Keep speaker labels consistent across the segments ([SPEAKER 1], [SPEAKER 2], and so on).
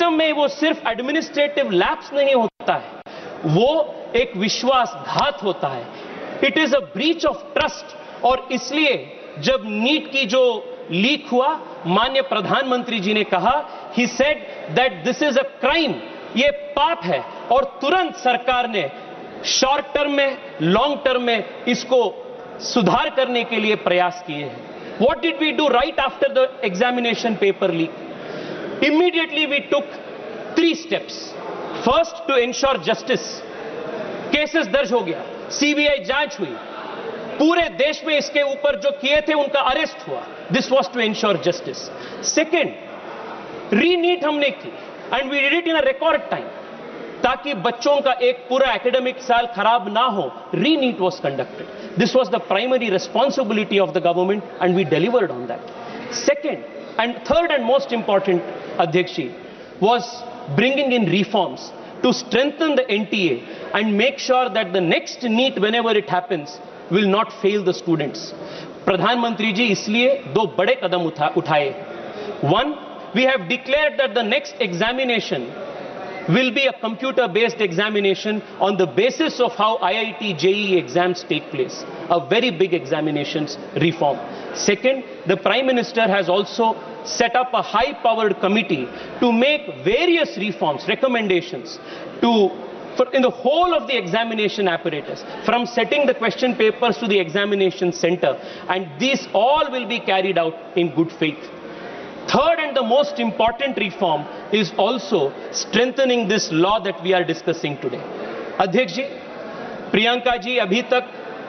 [SPEAKER 1] System में वो सिर्फ एडमिनिस्ट्रेटिव लैप्स नहीं होता है, वो एक विश्वासघात होता है. It is a breach of trust. और इसलिए जब नीट की जो लीक हुआ, माननीय प्रधानमंत्री जी ने कहा, he said that this is a crime, ये पाप है. और तुरंत सरकार ने शॉर्ट टर्म में, लॉन्ग टर्म में इसको सुधार करने के लिए प्रयास किए हैं. What did we do right after the examination paper leak? Immediately we took 3 steps. First, to ensure justice. Cases दर्ज हो गया, सीबीआई जांच हुई, पूरे देश में इसके ऊपर जो किए थे उनका अरेस्ट हुआ. This was to ensure justice. Second, रीनीट हमने की and we did it in a record time. ताकि बच्चों का एक पूरा एकेडमिक साल खराब ना हो, रीनीट was conducted. This was the primary responsibility of the government and we delivered on that. Second and third and most important, Adhyakshi, was bringing in reforms to strengthen the NTA and make sure that the next NEET, whenever it happens, will not fail the students. Pradhan Mantri ji इसलिए 2 बड़े कदम उठाए. One, we have declared that the next examination will be a computer-based examination on the basis of how IIT JEE exams take place. A very big examinations reform. Second, the Prime Minister has also set up a high-powered committee to make various reforms, recommendations in the whole of the examination apparatus, from setting the question papers to the examination center, and these all will be carried out in good faith. Third and the most important reform is also strengthening this law that we are discussing today. अध्यक्ष जी, प्रियंका जी अभी तक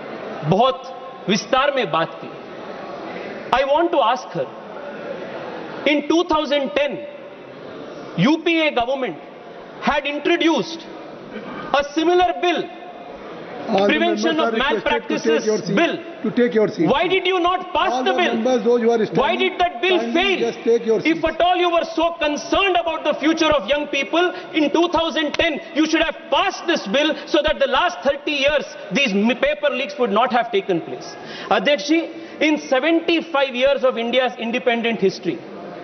[SPEAKER 1] बहुत विस्तार में बात की. I want to ask her, in 2010, UPA government had introduced a similar bill, Prevention of Malpractices Bill.
[SPEAKER 2] To take your seat.
[SPEAKER 1] Why did you not pass the bill? Why did that bill fail?
[SPEAKER 2] Just take your seat.
[SPEAKER 1] If at all you were so concerned about the future of young people, in 2010 you should have passed this bill so that the last 30 years these paper leaks would not have taken place. Adhyaksh ji, in 75 years of India's independent history,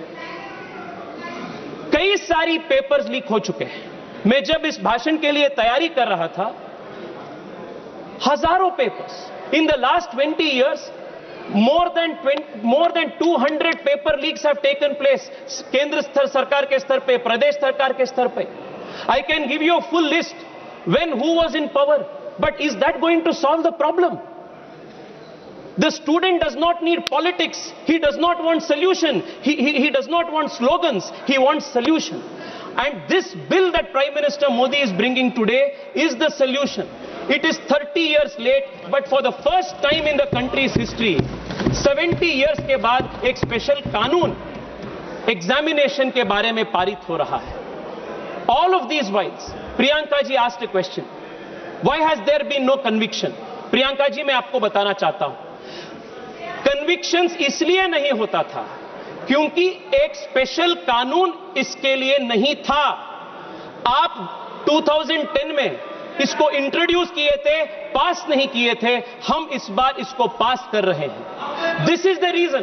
[SPEAKER 1] कई सारी papers leak हो चुके हैं. मैं जब इस भाषण के लिए तैयारी कर रहा था, हजारों papers. In the last 20 years, more than 200 paper leaks have taken place. केंद्र सरकार के स्तर पे, प्रदेश सरकार के स्तर पे. I can give you a full list when who was in power. But is that going to solve the problem? The student does not need politics. He does not want solution. He does not want slogans. He wants solution. And this bill that Prime Minister Modi is bringing today is the solution. It is 30 years late, but for the first time in the country's history, 70 years के बाद एक special कानून examination के बारे में पारित हो रहा है. All of these whiles, Priyanka ji asked a question. Why has there been no conviction? Priyanka ji, मैं आपको बताना चाहता हूं, कन्विक्शंस इसलिए नहीं होता था क्योंकि एक स्पेशल कानून इसके लिए नहीं था. आप 2010 में इसको इंट्रोड्यूस किए थे, पास नहीं किए थे. हम इस बार इसको पास कर रहे हैं. This is the reason.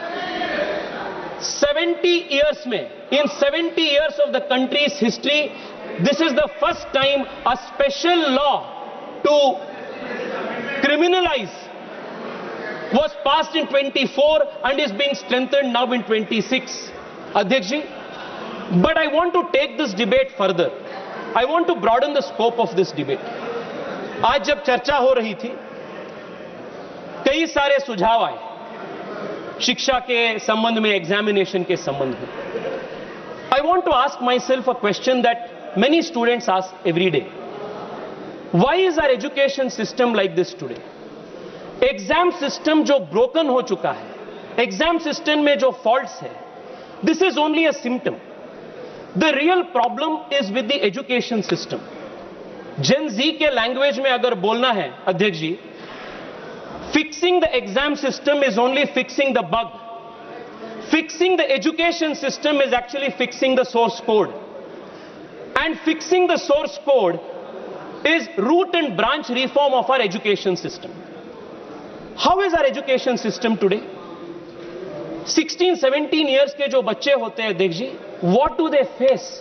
[SPEAKER 1] 70 years में, इन 70 years of the countries history, this is the first time a special law to criminalize was passed in 24 and is being strengthened now in 26. Adhyaksh ji, but I want to take this debate further. I want to broaden the scope of this debate. आज जब चर्चा हो रही थी, कई सारे सुझाव आए शिक्षा के संबंध में, एग्जामिनेशन के संबंध में. I want to ask myself a question that many students ask every day. Why is our education system like this today? Exam system जो ब्रोकन हो चुका है, एग्जाम सिस्टम में जो फॉल्ट्स है, this is only a symptom. The real problem is with the education system. जेन जी के language में अगर बोलना है अध्यक्ष जी, fixing the exam system is only fixing the bug. Fixing the education system is actually fixing the source code. And fixing the source code is root and branch reform of our education system. How is our education system today? 16-17 years के जो बच्चे होते हैं, देख जी, what do they face?